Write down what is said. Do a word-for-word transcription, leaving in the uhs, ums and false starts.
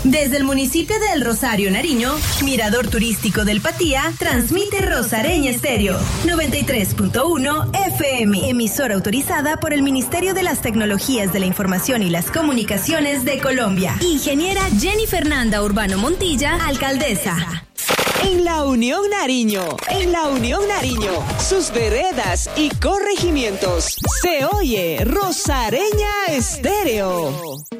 Desde el municipio de El Rosario, Nariño, Mirador Turístico del Patía, transmite Rosareña Estéreo, noventa y tres punto uno F M, emisora autorizada por el Ministerio de las Tecnologías de la Información y las Comunicaciones de Colombia. Ingeniera Jenny Fernanda Urbano Montilla, alcaldesa. En la Unión Nariño, en la Unión Nariño, sus veredas y corregimientos, se oye Rosareña Estéreo.